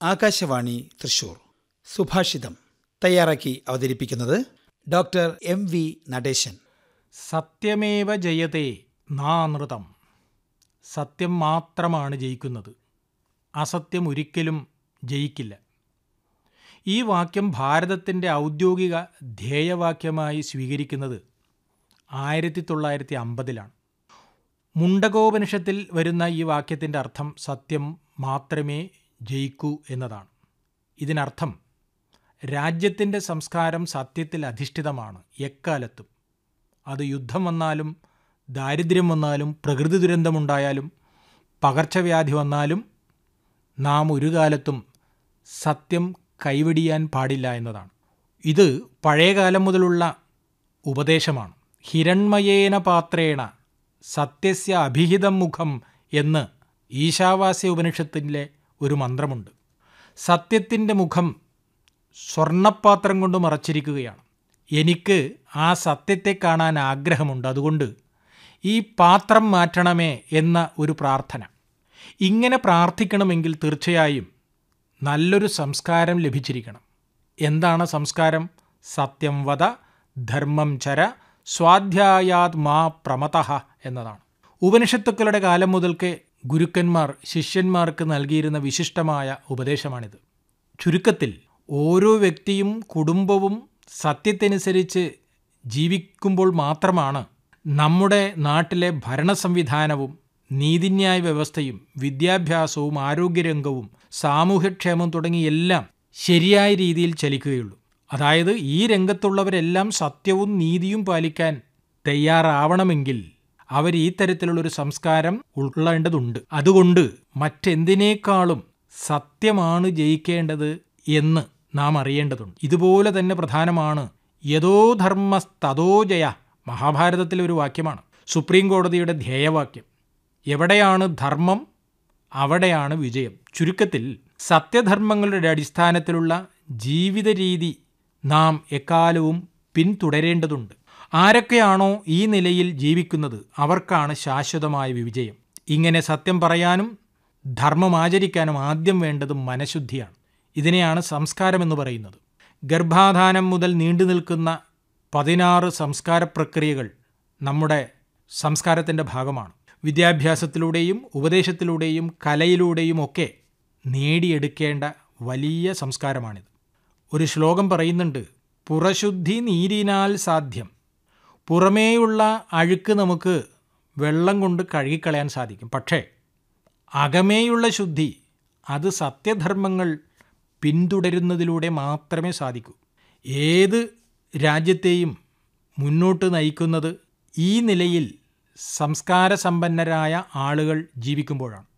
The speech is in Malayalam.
ആകാശവാണി തൃശൂർ. സുഭാഷിതം തയ്യാറാക്കി അവതരിപ്പിക്കുന്നത് ഡോക്ടർ MV നടേശൻ. സത്യമേവ ജയതേ നാനൃതം. സത്യം മാത്രമാണ് ജയിക്കുന്നത്, അസത്യം ഒരിക്കലും ജയിക്കില്ല. ഈ വാക്യം ഭാരതത്തിൻ്റെ ഔദ്യോഗിക ധ്യേയവാക്യമായി സ്വീകരിക്കുന്നത് 1950 മുണ്ടകോപനിഷത്തിൽ വരുന്ന ഈ വാക്യത്തിൻ്റെ അർത്ഥം സത്യം മാത്രമേ ജയിക്കൂ എന്നതാണ്. ഇതിനർത്ഥം രാജ്യത്തിൻ്റെ സംസ്കാരം സത്യത്തിൽ അധിഷ്ഠിതമാണ്. എക്കാലത്തും അത് യുദ്ധം വന്നാലും, ദാരിദ്ര്യം വന്നാലും, പ്രകൃതി ദുരന്തമുണ്ടായാലും, പകർച്ചവ്യാധി വന്നാലും നാം ഒരു കാലത്തും സത്യം കൈവെടിയാൻ പാടില്ല എന്നതാണ്. ഇത് പഴയകാലം മുതലുള്ള ഉപദേശമാണ്. ഹിരൺമയേന പാത്രേണ സത്യസ്യ അഭിഹിതം മുഖം എന്ന് ഈശാവാസ്യ ഉപനിഷത്തിലെ ഒരു മന്ത്രമുണ്ട്. സത്യത്തിൻ്റെ മുഖം സ്വർണ്ണപ്പാത്രം കൊണ്ട് മറച്ചിരിക്കുകയാണ്. എനിക്ക് ആ സത്യത്തെ കാണാൻ ആഗ്രഹമുണ്ട്, അതുകൊണ്ട് ഈ പാത്രം മാറ്റണമേ എന്ന ഒരു പ്രാർത്ഥന. ഇങ്ങനെ പ്രാർത്ഥിക്കണമെങ്കിൽ തീർച്ചയായും നല്ലൊരു സംസ്കാരം ലഭിച്ചിരിക്കണം. എന്താണ് സംസ്കാരം? സത്യം വദ, ധർമ്മം ചര, സ്വാധ്യായാത് മാ പ്രമതഃ എന്നതാണ്. ഉപനിഷത്തുക്കളുടെ കാലം മുതൽക്കേ ഗുരുക്കന്മാർ ശിഷ്യന്മാർക്ക് നൽകിയിരുന്ന വിശിഷ്ടമായ ഉപദേശമാണിത്. ചുരുക്കത്തിൽ ഓരോ വ്യക്തിയും കുടുംബവും സത്യത്തനുസരിച്ച് ജീവിക്കുമ്പോൾ മാത്രമാണ് നമ്മുടെ നാട്ടിലെ ഭരണ സംവിധാനവും നീതിന്യായ വ്യവസ്ഥയും വിദ്യാഭ്യാസവും ആരോഗ്യരംഗവും സാമൂഹ്യക്ഷേമം തുടങ്ങിയെല്ലാം ശരിയായ രീതിയിൽ ചലിക്കുകയുള്ളൂ. അതായത് ഈ രംഗത്തുള്ളവരെല്ലാം സത്യവും നീതിയും പാലിക്കാൻ തയ്യാറാവണമെങ്കിൽ അവർ ഈ തരത്തിലുള്ളൊരു സംസ്കാരം ഉൾക്കൊള്ളേണ്ടതുണ്ട്. അതുകൊണ്ട് മറ്റെന്തിനേക്കാളും സത്യമാണ് ജയിക്കേണ്ടത് എന്ന് നാം അറിയേണ്ടതുണ്ട്. ഇതുപോലെ തന്നെ പ്രധാനമാണ് യഥോ ധർമ്മസ്തഥോ ജയ. മഹാഭാരതത്തിലെ ഒരു വാക്യമാണ്, സുപ്രീം കോടതിയുടെ ധ്യേയവാക്യം. എവിടെയാണ് ധർമ്മം അവിടെയാണ് വിജയം. ചുരുക്കത്തിൽ സത്യധർമ്മങ്ങളുടെ അടിസ്ഥാനത്തിലുള്ള ജീവിത രീതി നാം എക്കാലവും പിന്തുടരേണ്ടതുണ്ട്. ആരൊക്കെയാണോ ഈ നിലയിൽ ജീവിക്കുന്നത് അവർക്കാണ് ശാശ്വതമായ വിജയം. ഇങ്ങനെ സത്യം പറയാനും ധർമ്മം ആചരിക്കാനും ആദ്യം വേണ്ടത് മനഃശുദ്ധിയാണ്. ഇതിനെയാണ് സംസ്കാരമെന്ന് പറയുന്നത്. ഗർഭാധാനം മുതൽ നീണ്ടു നിൽക്കുന്ന 16 സംസ്കാര പ്രക്രിയകൾ നമ്മുടെ സംസ്കാരത്തിൻ്റെ ഭാഗമാണ്. വിദ്യാഭ്യാസത്തിലൂടെയും ഉപദേശത്തിലൂടെയും കലയിലൂടെയും ഒക്കെ നേടിയെടുക്കേണ്ട വലിയ സംസ്കാരമാണിത്. ഒരു ശ്ലോകം പറയുന്നുണ്ട്, പുറശുദ്ധി നീരിനാൽ സാധ്യം. പുറമേയുള്ള അഴുക്ക് നമുക്ക് വെള്ളം കൊണ്ട് കഴുകിക്കളയാൻ സാധിക്കും. പക്ഷേ അകമേയുള്ള ശുദ്ധി അത് സത്യധർമ്മങ്ങൾ പിന്തുടരുന്നതിലൂടെ മാത്രമേ സാധിക്കൂ. ഏത് രാജ്യത്തെയും മുന്നോട്ട് നയിക്കുന്നത് ഈ നിലയിൽ സംസ്കാരസമ്പന്നരായ ആളുകൾ ജീവിക്കുമ്പോഴാണ്.